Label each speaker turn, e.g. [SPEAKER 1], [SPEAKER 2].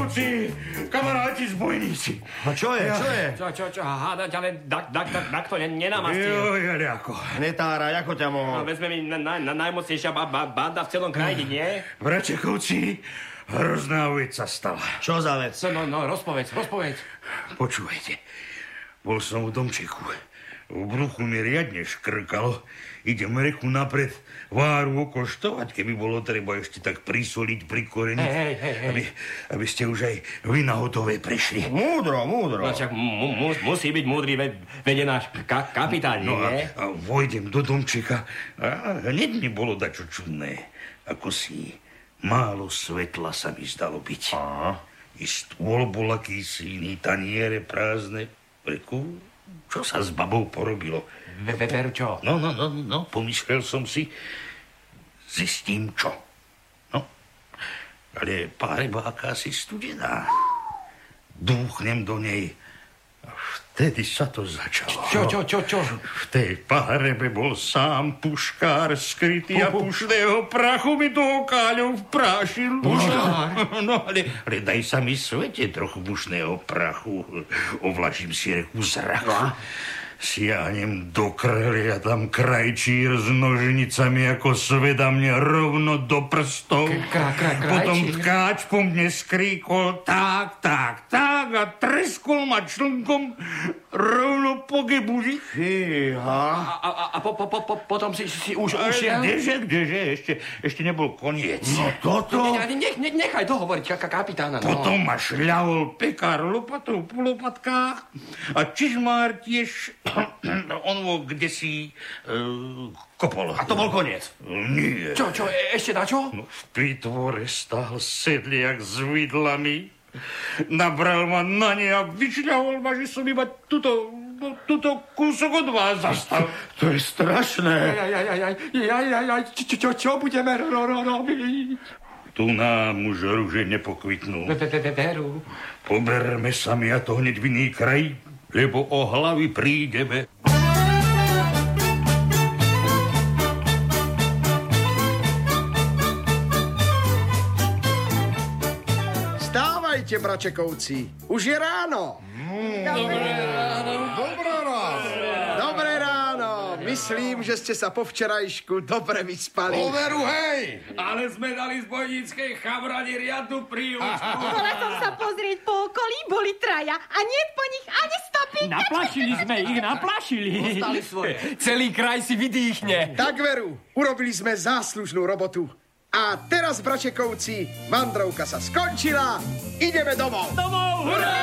[SPEAKER 1] Bračekovci, kamaráti zbojníci.
[SPEAKER 2] A čo je?
[SPEAKER 3] Čo, hádať, ale tak to nenamastil.
[SPEAKER 1] Joj, ako.
[SPEAKER 2] Netáraj, ako ťa mohol?
[SPEAKER 3] Vezme mi najmocnejšia banda v celom krajine, nie?
[SPEAKER 1] Bračekovci, hrozná vec sa stala.
[SPEAKER 2] Čo za vec?
[SPEAKER 3] No, rozpovedz.
[SPEAKER 1] Počúvajte, bol som v domčeku. V bruchu mi riadne škrkalo. Idem reku napred váru okoštovať, keby bolo treba ešte tak prisoliť, prikoreniť.
[SPEAKER 3] Hej.
[SPEAKER 1] Aby ste už aj vy na hotové prešli.
[SPEAKER 2] Múdro.
[SPEAKER 3] No však musí byť múdry, veď je náš kapitán, nie?
[SPEAKER 1] A vojdem do domčeka a hneď mi bolo dačo čudné. Ako si málo svetla sa mi zdalo byť. I stôl bol akýsi iný, taniere prázdne. Reku, čo sa s babou porobilo?
[SPEAKER 3] Veru čo?
[SPEAKER 1] No, pomyslel som si, zistím čo. No, ale páreba akási studená. Dúchnem do nej. A vtedy sa to začalo.
[SPEAKER 3] Čo?
[SPEAKER 1] V tej párebe bol sám puškár skrytý a pušného prachu mi do okáľov vprášil.
[SPEAKER 3] Puškár?
[SPEAKER 1] No, ale daj sa mi svete trochu pušného prachu. Ovlačím si reku zrak. Siahnem do krely a tam krajčír s nožnicami ako sveda mne rovno do prstov. Potom tkáč po mne skríkol tak a treskol ma člnkom rovno po gebuli.
[SPEAKER 2] Fíha.
[SPEAKER 3] A potom si už ušiel?
[SPEAKER 1] Kdeže, ešte nebol koniec.
[SPEAKER 2] No toto?
[SPEAKER 3] Nechaj dohovoriť kapitána.
[SPEAKER 1] Potom ma šľahol pekár lopatou po lopatkách a čižmár tiež on bol kdesi kopol.
[SPEAKER 2] A to bol koniec?
[SPEAKER 1] Nie.
[SPEAKER 3] Čo, ešte na čo?
[SPEAKER 1] No, v prítvore stál sedliak s vidlami. Nabral ma na ne a vyšľahol ma, že som iba tuto kúsok od vás zastal.
[SPEAKER 2] To je strašné.
[SPEAKER 3] Čo budeme robiť?
[SPEAKER 1] Tu nám už ruže nepokvitnú.
[SPEAKER 3] Veru.
[SPEAKER 1] Poberme sa mi a to hneď v iný kraj, lebo o hlavy prídeme.
[SPEAKER 4] Stávajte, Bračekovci, už je ráno. Dobré ráno. Myslím, že ste sa po včerajšku dobre vyspali.
[SPEAKER 2] Overu, hej!
[SPEAKER 3] Ale sme dali zbojníckej chamrani riadnu príušku.
[SPEAKER 5] Bola som sa pozrieť po okolí, boli traja a nie po nich ani stopy.
[SPEAKER 6] Naplašili sme ich.
[SPEAKER 3] Ostali svoje.
[SPEAKER 6] Celý kraj si vydýchne.
[SPEAKER 4] Tak veru, urobili sme záslužnú robotu. A teraz, Bračekovci, vandrovka sa skončila, ideme domov.
[SPEAKER 6] Hurá!